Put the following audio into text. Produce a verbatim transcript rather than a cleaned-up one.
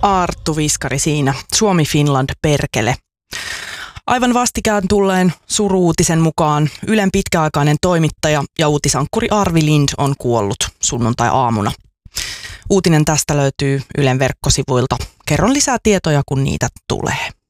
Arttu Viskari siinä, Suomi-Finland perkele. Aivan vastikään tulleen suru-uutisen mukaan Ylen pitkäaikainen toimittaja ja uutisankkuri Arvi Lind on kuollut sunnuntai-aamuna. Uutinen tästä löytyy Ylen verkkosivuilta. Kerron lisää tietoja, kun niitä tulee.